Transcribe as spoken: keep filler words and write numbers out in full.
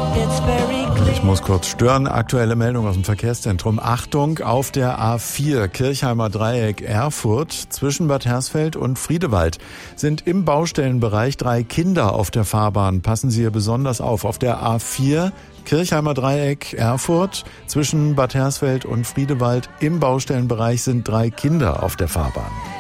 Ich muss kurz stören. Aktuelle Meldung aus dem Verkehrszentrum. Achtung, auf der A vier Kirchheimer Dreieck Erfurt zwischen Bad Hersfeld und Friedewald sind im Baustellenbereich drei Kinder auf der Fahrbahn. Passen Sie hier besonders auf. Auf der A vier Kirchheimer Dreieck Erfurt zwischen Bad Hersfeld und Friedewald im Baustellenbereich sind drei Kinder auf der Fahrbahn.